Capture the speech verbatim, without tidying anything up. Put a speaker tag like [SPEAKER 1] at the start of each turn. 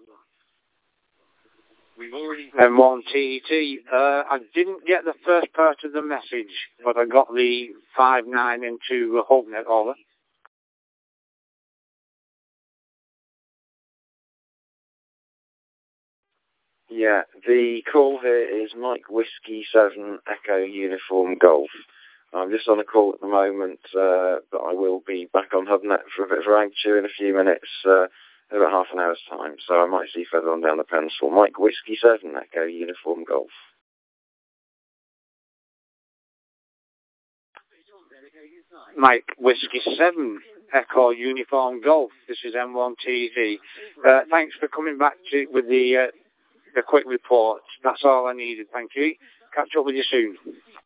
[SPEAKER 1] We've already M one T E T. Uh, I didn't get the first part of the message, but I got the five nine into HopeNet over.
[SPEAKER 2] Yeah, the call here is Mike Whiskey seven Echo Uniform Golf. I'm just on a call at the moment, uh, but I will be back on HubNet for a bit of rag chew in a few minutes, uh, in about half an hour's time, so I might see you further on down the pencil. Mike Whiskey seven Echo Uniform Golf.
[SPEAKER 1] Mike Whiskey seven Echo Uniform Golf. This is M one T V. Uh, thanks for coming back to with the uh, the quick report. That's all I needed. Thank you. Catch up with you soon.